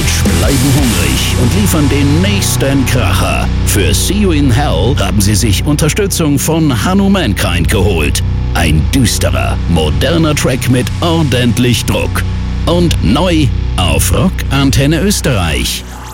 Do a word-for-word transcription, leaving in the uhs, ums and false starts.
Deutsch bleiben hungrig und liefern den nächsten Kracher. Für See You in Hell haben sie sich Unterstützung von Hanno Mankind geholt. Ein düsterer, moderner Track mit ordentlich Druck. Und neu auf Rock Antenne Österreich.